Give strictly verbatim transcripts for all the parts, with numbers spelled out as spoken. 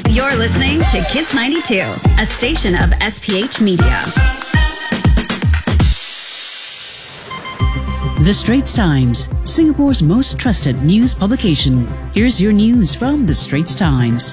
You're listening to Kiss ninety-two, a station of S P H Media. The Straits Times, Singapore's most trusted news publication. Here's your news from The Straits Times.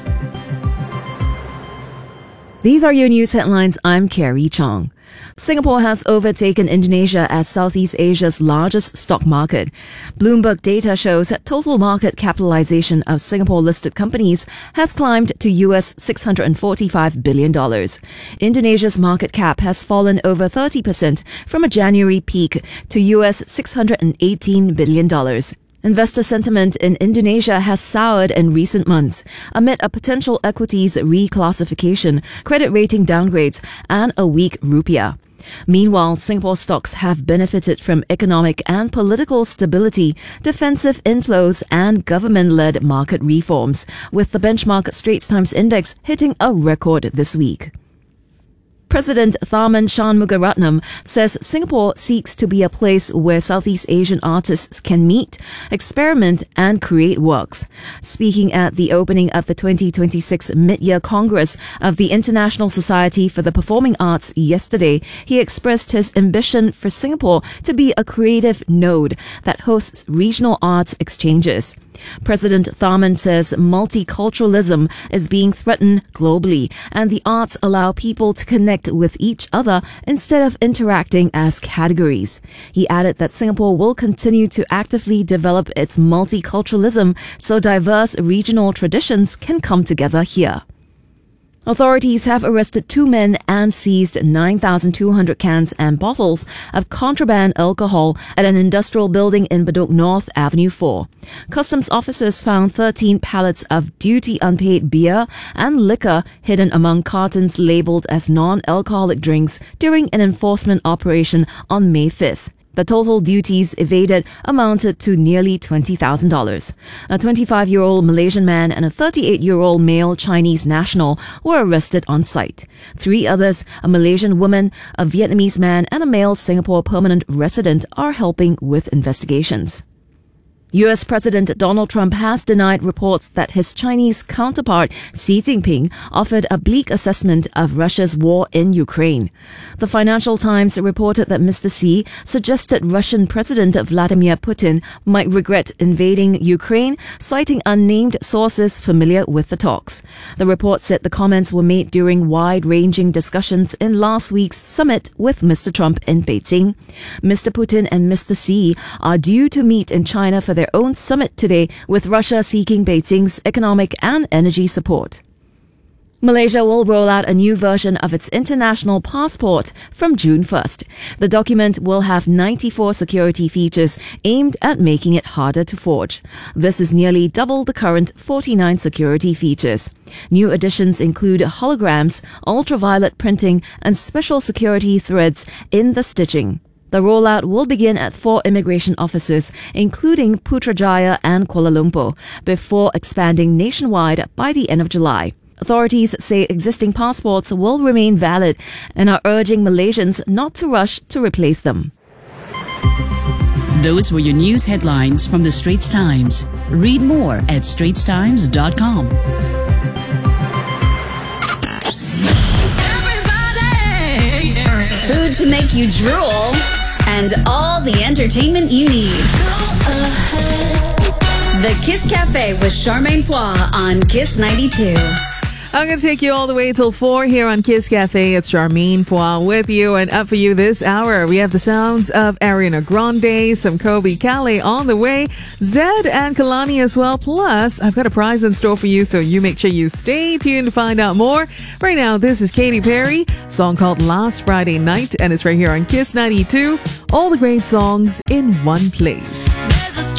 These are your news headlines. I'm Carrie Chong. Singapore has overtaken Indonesia as Southeast Asia's largest stock market. Bloomberg data shows that total market capitalization of Singapore-listed companies has climbed to U S six hundred forty-five billion dollars. Indonesia's market cap has fallen over thirty percent from a January peak to U S six hundred eighteen billion dollars. Investor sentiment in Indonesia has soured in recent months amid a potential equities reclassification, credit rating downgrades, and a weak rupiah. Meanwhile, Singapore stocks have benefited from economic and political stability, defensive inflows, and government-led market reforms, with the benchmark Straits Times Index hitting a record this week. President Tharman Shanmugaratnam says Singapore seeks to be a place where Southeast Asian artists can meet, experiment, and create works. Speaking at the opening of the twenty twenty-six Mid-Year Congress of the International Society for the Performing Arts yesterday, he expressed his ambition for Singapore to be a creative node that hosts regional arts exchanges. President Tharman says multiculturalism is being threatened globally, and the arts allow people to connect with each other instead of interacting as categories. He added that Singapore will continue to actively develop its multiculturalism so diverse regional traditions can come together here. Authorities have arrested two men and seized nine thousand two hundred cans and bottles of contraband alcohol at an industrial building in Bedok North Avenue four. Customs officers found thirteen pallets of duty unpaid beer and liquor hidden among cartons labeled as non-alcoholic drinks during an enforcement operation on May fifth. The total duties evaded amounted to nearly twenty thousand dollars. A twenty-five-year-old Malaysian man and a thirty-eight-year-old male Chinese national were arrested on site. Three others, a Malaysian woman, a Vietnamese man, and a male Singapore permanent resident, are helping with investigations. U S President Donald Trump has denied reports that his Chinese counterpart Xi Jinping offered a bleak assessment of Russia's war in Ukraine. The Financial Times reported that Mister Xi suggested Russian President Vladimir Putin might regret invading Ukraine, citing unnamed sources familiar with the talks. The report said the comments were made during wide-ranging discussions in last week's summit with Mister Trump in Beijing. Mister Putin and Mister Xi are due to meet in China for their own summit today, with Russia seeking Beijing's economic and energy support. Malaysia will roll out a new version of its international passport from June first. The document will have ninety-four security features aimed at making it harder to forge. This is nearly double the current forty-nine security features. New additions include holograms, ultraviolet printing, and special security threads in the stitching. The rollout will begin at four immigration offices, including Putrajaya and Kuala Lumpur, before expanding nationwide by the end of July. Authorities say existing passports will remain valid and are urging Malaysians not to rush to replace them. Those were your news headlines from The Straits Times. Read more at straits times dot com. Food to make you drool, and all the entertainment you need. The Kiss Cafe with Charmaine Pois on Kiss ninety-two. I'm going to take you all the way till four here on Kiss Cafe. It's Charmaine Pois with you, and up for you this hour. We have the sounds of Ariana Grande, some Kobe Calais on the way, Zed and Kalani as well. Plus, I've got a prize in store for you, so you make sure you stay tuned to find out more. Right now, this is Katy Perry, song called Last Friday Night, and it's right here on Kiss ninety-two. All the great songs in one place.